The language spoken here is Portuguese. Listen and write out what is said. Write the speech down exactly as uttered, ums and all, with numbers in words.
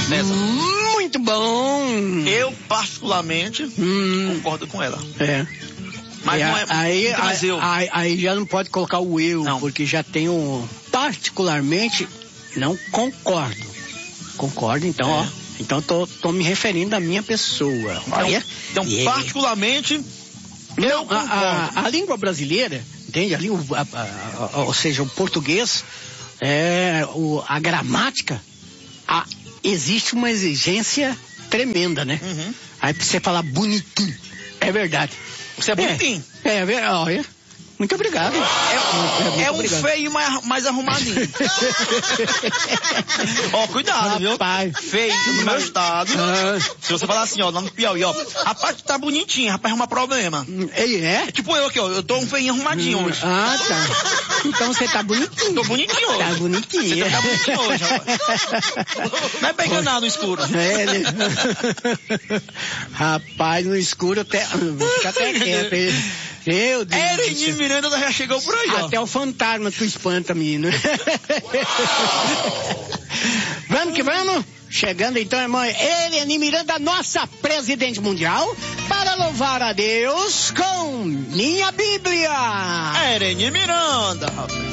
César. Hum, muito bom. Eu, particularmente, hum. concordo com ela. É. Mas é, não é aí, mais aí, eu. Aí, aí já não pode colocar o eu, não. Porque já tem um... Particularmente, não concordo. Concordo, então, é. ó. Então, tô, tô me referindo à minha pessoa. Então, Olha. então yeah. particularmente, não, eu concordo. A, a, a língua brasileira, entende? A língua, a, a, a, ou seja, o português, é, o, a gramática, a, existe uma exigência tremenda, né? Uhum. Aí pra você falar bonitinho, é verdade. Você é bonitinho. É, é verdade, olha. Muito obrigado. É, é, é um obrigado. feio mais, mais arrumadinho. Ó, cuidado, rapaz. Viu? Feio no meu estado. Ah. Se você falar assim, ó, lá no Piauí, ó. Rapaz, tu tá bonitinho, rapaz, arruma problema. Ele é? É tipo eu aqui, ó. Eu tô um feio arrumadinho hum, hoje. Ah, tá. Então você tá bonitinho. Tô bonitinho hoje. Tá bonitinho. Você tá bonitinho hoje, rapaz. Não é pra enganar no escuro. É, né? Rapaz, no escuro até. Vou ficar até quieto. Meu Deus. Ereni Miranda já chegou por aí, ó. Até o fantasma tu espanta, menino. Vamos que vamos. Chegando então, irmã Ereni Miranda, nossa presidente mundial, para louvar a Deus com minha Bíblia. Ereni Miranda.